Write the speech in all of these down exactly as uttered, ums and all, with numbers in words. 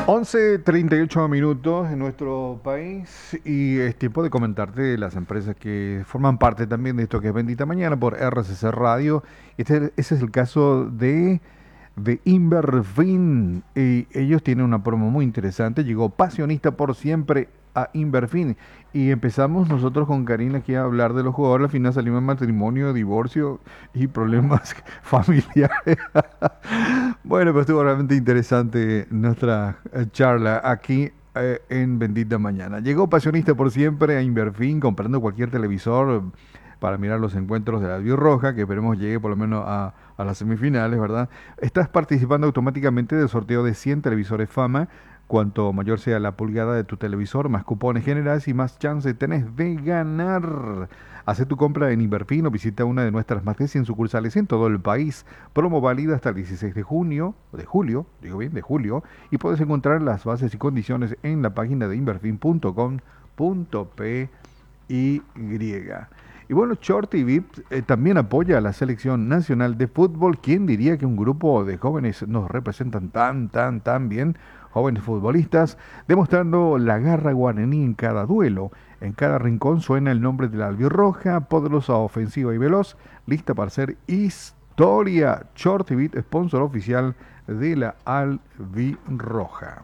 once treinta y ocho minutos en nuestro país y es tiempo de comentarte las empresas que forman parte también de esto que es Bendita Mañana por R C C Radio. Este, ese es el caso de, de Inverfin y ellos tienen una promo muy interesante. Llegó Pasionista por siempre a Inverfin y empezamos nosotros con Karina aquí a hablar de los jugadores. Al final salimos en matrimonio, divorcio y problemas familiares. Bueno, pues estuvo realmente interesante nuestra eh, charla aquí eh, en Bendita Mañana. Llegó Pasionista por siempre a Inverfin comprando cualquier televisor para mirar los encuentros de la Roja, que esperemos llegue por lo menos a, a las semifinales, ¿verdad? Estás participando automáticamente del sorteo de cien televisores Fama. Cuanto mayor sea la pulgada de tu televisor, más cupones generas y más chance tenés de ganar. Haz tu compra en Inverfin o visita una de nuestras más de cien sucursales en todo el país. Promo válida hasta el dieciséis de junio, o de julio, digo bien, de julio, y puedes encontrar las bases y condiciones en la página de inverfin punto com punto pe y. Y bueno, Shorty V I P eh, también apoya a la selección nacional de fútbol. ¿Quién diría que un grupo de jóvenes nos representan tan, tan, tan bien? Jóvenes futbolistas, demostrando la garra guaraní en cada duelo. En cada rincón suena el nombre de la albirroja, poderosa, ofensiva y veloz, lista para ser historia. Shorty V I P, sponsor oficial de la albirroja.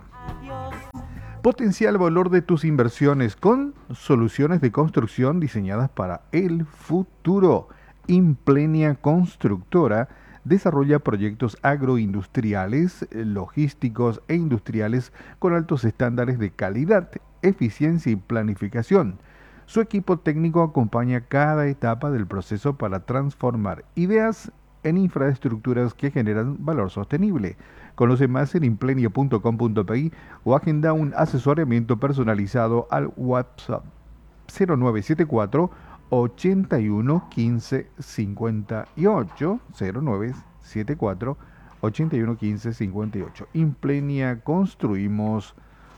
Potencia el valor de tus inversiones con soluciones de construcción diseñadas para el futuro. Implenia Constructora desarrolla proyectos agroindustriales, logísticos e industriales con altos estándares de calidad, eficiencia y planificación. Su equipo técnico acompaña cada etapa del proceso para transformar ideas en infraestructuras que generan valor sostenible. Conoce más en implenia punto com punto pe o agenda un asesoramiento personalizado al WhatsApp cero nueve siete cuatro ochenta y uno quince cincuenta y ocho cero nueve siete cuatro ochenta y uno quince cincuenta y ocho. Implenia, construimos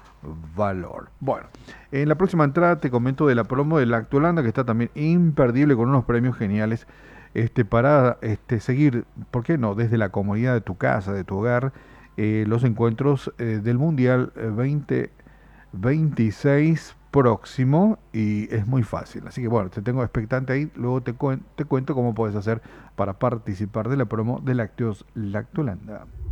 valor. Bueno, en la próxima entrada te comento de la promo de Lactolanda, que está también imperdible con unos premios geniales este, para este, seguir, ¿por qué no? Desde la comodidad de tu casa, de tu hogar, eh, los encuentros eh, del Mundial veinte veintiséis próximo y es muy fácil. Así que bueno, te tengo expectante ahí, luego te, cuen te cuento cómo puedes hacer para participar de la promo de Lácteos Lactolanda.